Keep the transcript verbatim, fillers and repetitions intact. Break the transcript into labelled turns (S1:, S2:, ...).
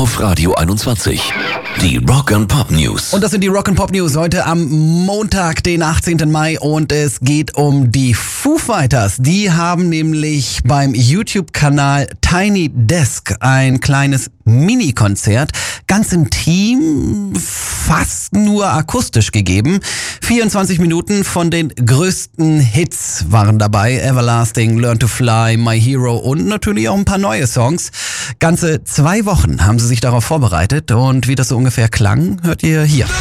S1: auf Radio einundzwanzig. Die Rock and Pop News.
S2: Und das sind die Rock and Pop News heute am Montag, den achtzehnten Mai, und es geht um die Foo Fighters. Die haben nämlich beim YouTube-Kanal Tiny Desk ein kleines Mini-Konzert, ganz intim, fast nur akustisch gegeben. vierundzwanzig Minuten von den größten Hits waren dabei. Everlasting, Learn to Fly, My Hero und natürlich auch ein paar neue Songs. Ganze zwei Wochen haben sie sich darauf vorbereitet, und wie das so ungefähr klang, hört ihr hier.